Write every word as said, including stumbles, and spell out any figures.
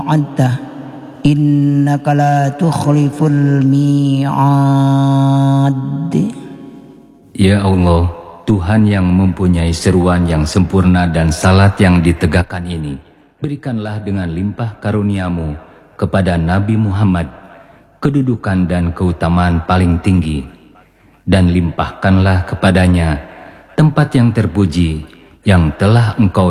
wa'adta innaka la tukhliful mi'ad. Ya Allah, Tuhan yang mempunyai seruan yang sempurna dan salat yang ditegakkan ini, berikanlah dengan limpah karuniamu kepada Nabi Muhammad kedudukan dan keutamaan paling tinggi, dan limpahkanlah kepadanya tempat yang terpuji yang telah Engkau